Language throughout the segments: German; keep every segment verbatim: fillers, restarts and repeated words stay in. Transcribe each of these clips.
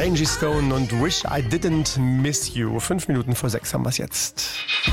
Angie Stone und Wish I Didn't Miss You. Fünf Minuten vor sechs haben wir es jetzt.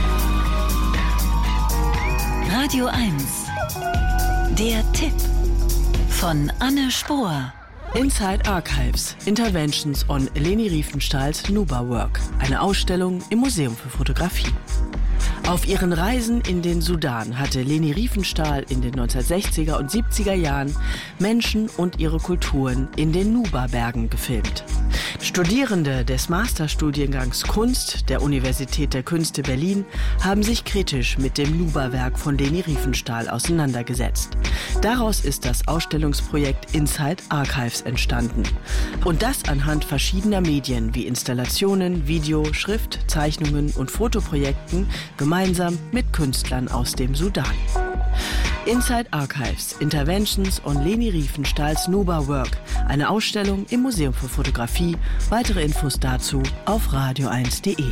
Radio eins. Der Tipp von Anne Spohr. Inside Archives. Interventions on Leni Riefenstahls Nuba Work. Eine Ausstellung im Museum für Fotografie. Auf ihren Reisen in den Sudan hatte Leni Riefenstahl in den neunzehnhundertsechziger und siebziger Jahren Menschen und ihre Kulturen in den Nuba-Bergen gefilmt. Studierende des Masterstudiengangs Kunst der Universität der Künste Berlin haben sich kritisch mit dem Nuba-Werk von Leni Riefenstahl auseinandergesetzt. Daraus ist das Ausstellungsprojekt Inside Archives entstanden. Und das anhand verschiedener Medien wie Installationen, Video, Schrift, Zeichnungen und Fotoprojekten gemeinsam mit Künstlern aus dem Sudan. Inside Archives, Interventions on Leni Riefenstahls Nuba Work, eine Ausstellung im Museum für Fotografie. Weitere Infos dazu auf radio eins punkt de.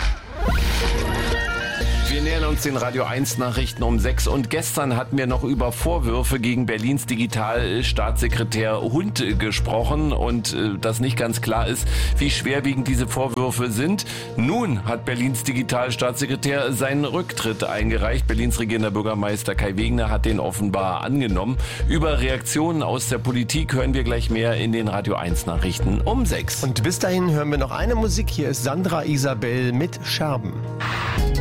Wir nähern uns den Radio eins Nachrichten um sechs und gestern hatten wir noch über Vorwürfe gegen Berlins Digitalstaatssekretär Hund gesprochen und äh, dass nicht ganz klar ist, wie schwerwiegend diese Vorwürfe sind. Nun hat Berlins Digitalstaatssekretär seinen Rücktritt eingereicht. Berlins regierender Bürgermeister Kai Wegner hat den offenbar angenommen. Über Reaktionen aus der Politik hören wir gleich mehr in den Radio eins Nachrichten um sechs. Und bis dahin hören wir noch eine Musik. Hier ist Sandra Isabel mit Scherben.